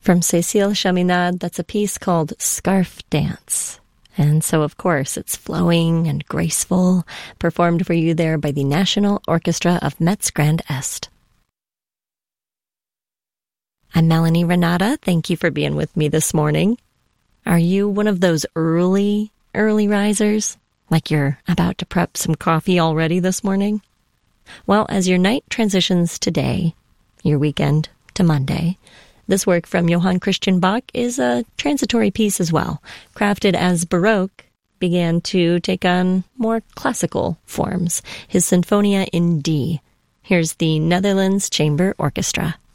From Cécile Chaminade, that's a piece called Scarf Dance. And so, of course, it's flowing and graceful, performed for you there by the National Orchestra of Metz Grand Est. I'm Melanie Renata. Thank you for being with me this morning. Are you one of those early risers? Like you're about to prep some coffee already this morning? Well, as your night transitions today, your weekend to Monday, this work from Johann Christian Bach is a transitory piece as well, crafted as Baroque began to take on more classical forms, his Sinfonia in D. Here's the Netherlands Chamber Orchestra.